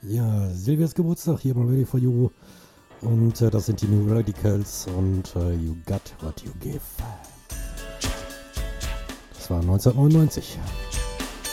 Ja, Silvias Geburtstag hier bei Ready for You. Und das sind die New Radicals und You Got What You Give. Das war 1999.